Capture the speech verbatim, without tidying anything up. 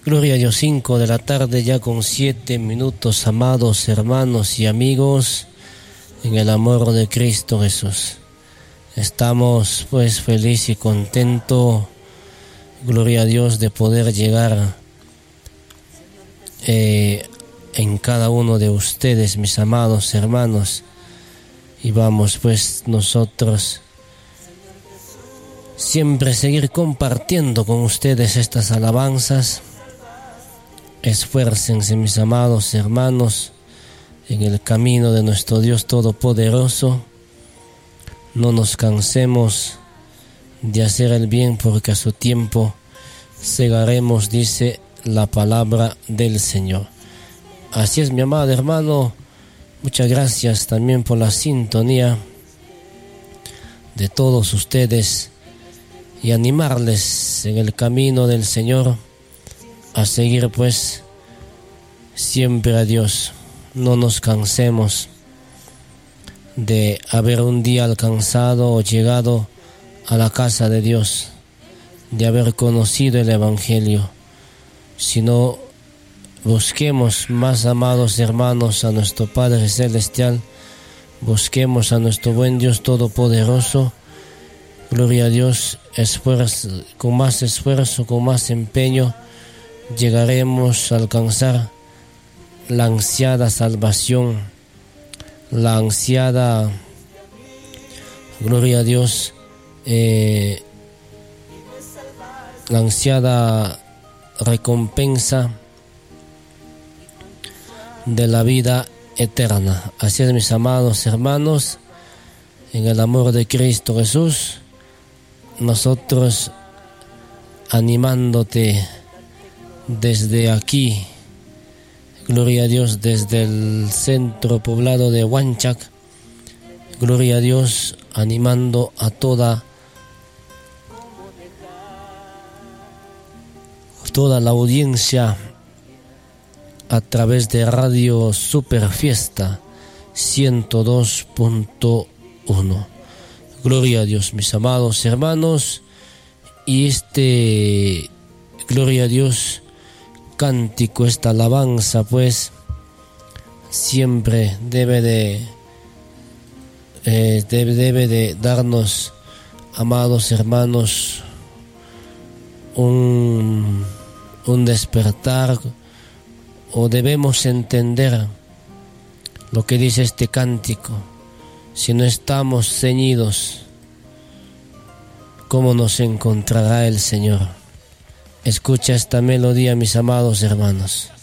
Gloria a Dios, cinco de la tarde ya con siete minutos, amados hermanos y amigos, en el amor de Cristo Jesús. Estamos pues feliz y contento, gloria a Dios, de poder llegar eh, en cada uno de ustedes, mis amados hermanos, y vamos pues nosotros siempre seguir compartiendo con ustedes estas alabanzas. Esfuércense, mis amados hermanos, en el camino de nuestro Dios Todopoderoso. No nos cansemos de hacer el bien, porque a su tiempo segaremos, dice la palabra del Señor. Así es, mi amado hermano. Muchas gracias también por la sintonía de todos ustedes y animarles en el camino del Señor a seguir pues siempre a Dios. No nos cansemos de haber un día alcanzado o llegado a la casa de Dios, de haber conocido el Evangelio, sino busquemos, más amados hermanos, a nuestro Padre Celestial, busquemos a nuestro buen Dios Todopoderoso. Gloria a Dios, esfuerzo, con más esfuerzo, con más empeño, llegaremos a alcanzar la ansiada salvación, la ansiada, gloria a Dios, eh, la ansiada recompensa de la vida eterna. Así es, mis amados hermanos, en el amor de Cristo Jesús, nosotros animándote desde aquí, gloria a Dios, desde el centro poblado de Huanchac, gloria a Dios, animando a toda toda la audiencia a través de Radio Super Fiesta ciento dos punto uno. Gloria a Dios, mis amados hermanos, y este, gloria a Dios, cántico, esta alabanza, pues, siempre debe de, eh, debe, debe de darnos, amados hermanos, un, un despertar, o debemos entender lo que dice este cántico. Si no estamos ceñidos, ¿cómo nos encontrará el Señor? Escucha esta melodía, mis amados hermanos.